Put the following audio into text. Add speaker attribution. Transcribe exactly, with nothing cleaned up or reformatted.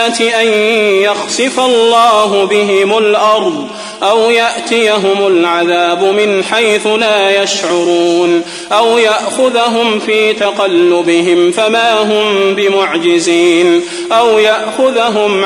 Speaker 1: السيئات أن يخسف الله بهم الأرض أو يأتيهم العذاب من حيث لا يشعرون أو يأخذهم في تقلبهم فما هم بمعجزين أو يأخذهم